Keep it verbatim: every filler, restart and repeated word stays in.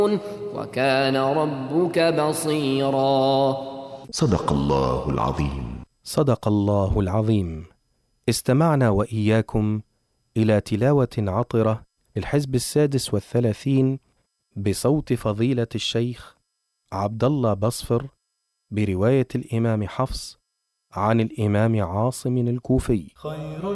وكان ربك بصيرا. صدق الله العظيم. صدق الله العظيم. استمعنا وإياكم إلى تلاوة عطرة للحزب السادس والثلاثين بصوت فضيلة الشيخ عبد الله بصفر برواية الإمام حفص عن الإمام عاصم الكوفي.